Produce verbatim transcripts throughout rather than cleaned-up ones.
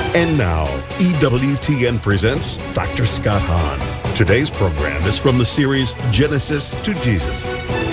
And now, E W T N presents Doctor Scott Hahn. Today's program is from the series Genesis to Jesus.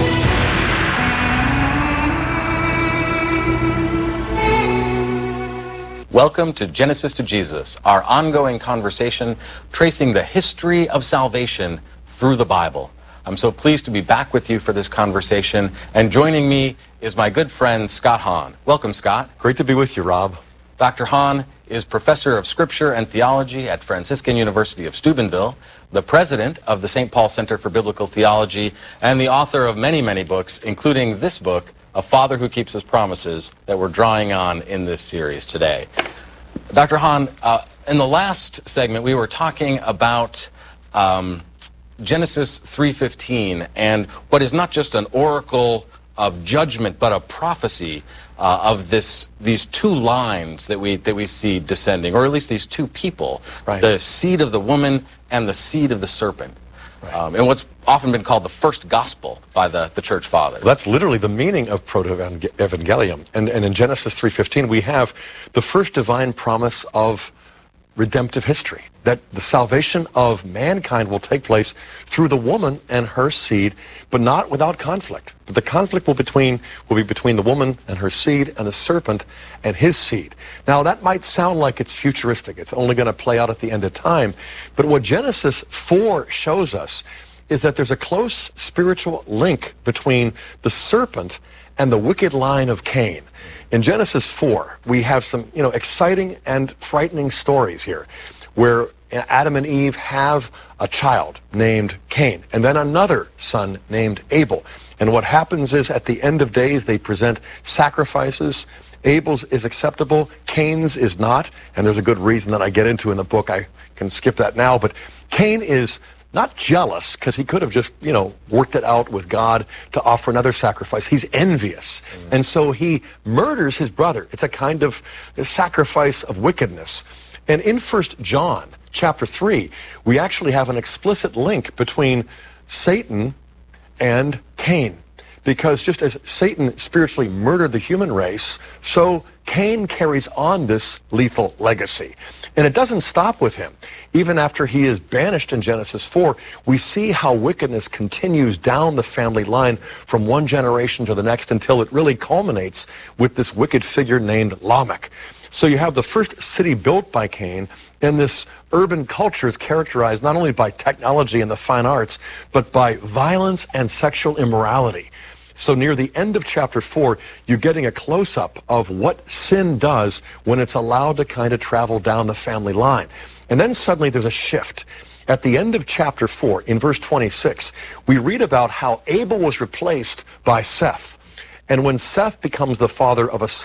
Welcome to Genesis to Jesus, our ongoing conversation tracing the history of salvation through the Bible. I'm so pleased to be back with you for this conversation, and joining me is my good friend Scott Hahn. Welcome, Scott. Great to be with you, Rob. Doctor Hahn is professor of Scripture and Theology at Franciscan University of Steubenville, the president of the Saint Paul Center for Biblical Theology, and the author of many, many books, including this book, A Father Who Keeps His Promises, that we're drawing on in this series today. Doctor Hahn, uh, in the last segment, we were talking about um, Genesis three fifteen and what is not just an oracle of judgment, but a prophecy uh, of this these two lines that we that we see descending, or at least these two people, right. The seed of the woman and the seed of the serpent. Right. Um, and what's often been called the first gospel by the, the church fathers. That's literally the meaning of proto-evangelium. And, and in Genesis three fifteen, we have the first divine promise of redemptive history, that the salvation of mankind will take place through the woman and her seed, but not without conflict. But the conflict will between will be between the woman and her seed and the serpent and his seed. Now, that might sound like it's futuristic. It's only going to play out at the end of time. But what Genesis four shows us is that there's a close spiritual link between the serpent and the wicked line of Cain. In Genesis four, we have some, you know, exciting and frightening stories here, where Adam and Eve have a child named Cain, and then another son named Abel. And what happens is, at the end of days, they present sacrifices. Abel's is acceptable, Cain's is not, and there's a good reason that I get into in the book. I can skip that now, but Cain is not jealous, because he could have just, you know, worked it out with God to offer another sacrifice. He's envious. Mm. And so he murders his brother. It's a kind of a sacrifice of wickedness. And in First John chapter three, we actually have an explicit link between Satan and Cain. Because just as Satan spiritually murdered the human race, so Cain carries on this lethal legacy. And it doesn't stop with him. Even after he is banished in Genesis four, we see how wickedness continues down the family line from one generation to the next until it really culminates with this wicked figure named Lamech. So you have the first city built by Cain, and this urban culture is characterized not only by technology and the fine arts, but by violence and sexual immorality. So near the end of chapter four, you're getting a close-up of what sin does when it's allowed to kind of travel down the family line. And then suddenly there's a shift. At the end of chapter four, in verse twenty-six, we read about how Abel was replaced by Seth. And when Seth becomes the father of a